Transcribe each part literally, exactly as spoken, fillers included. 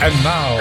And now,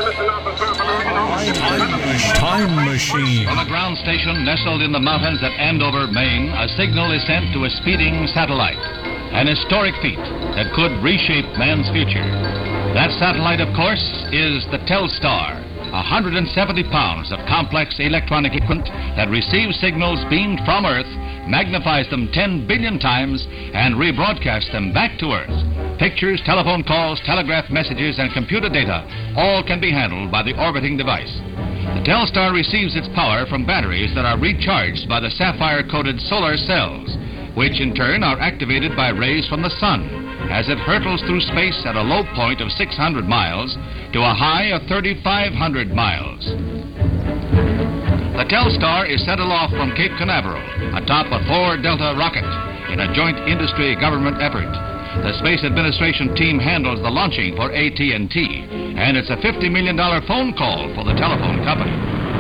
Time Machine. From a ground station nestled in the mountains at Andover, Maine, a signal is sent to a speeding satellite. An historic feat that could reshape man's future. That satellite, of course, is the Telstar. one hundred seventy pounds of complex electronic equipment that receives signals beamed from Earth, magnifies them ten billion times, and rebroadcasts them back to Earth. Pictures, telephone calls, telegraph messages, and computer data all can be handled by the orbiting device. The Telstar receives its power from batteries that are recharged by the sapphire-coated solar cells, which in turn are activated by rays from the sun as it hurtles through space at a low point of six hundred miles to a high of thirty-five hundred miles. The Telstar is set aloft from Cape Canaveral atop a four Delta rocket in a joint industry-government effort. The Space Administration team handles the launching for A T and T, and it's a fifty million dollars phone call for the telephone company.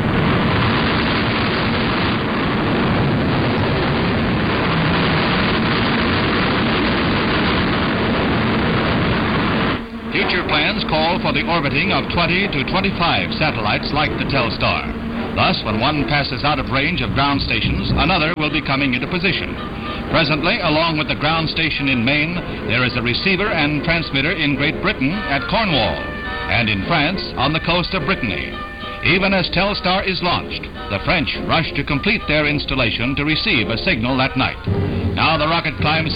Future plans call for the orbiting of twenty to twenty-five satellites like the Telstar. Thus, when one passes out of range of ground stations, another will be coming into position. Presently, along with the ground station in Maine, there is a receiver and transmitter in Great Britain at Cornwall, and in France on the coast of Brittany. Even as Telstar is launched, the French rush to complete their installation to receive a signal that night. Now the rocket climbs